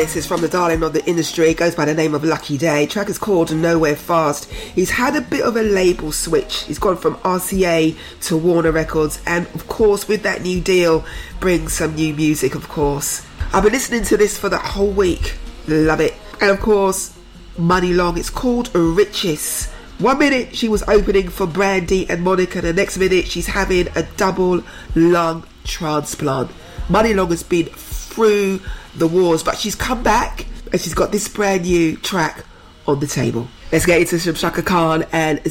this is from the darling of the industry. It goes by the name of Lucky Day. Track is called Nowhere Fast. He's had a bit of a label switch. He's gone from RCA to Warner Records, and of course with that new deal brings some new music, of course. I've been listening to this for the whole week. Love it. And of course, Money Long. It's called Riches. 1 minute she was opening for Brandy and Monica, the next minute she's having a double lung transplant. Money Long has been through the wars, but she's come back and she's got this brand new track on the table. Let's get into some Chaka Khan and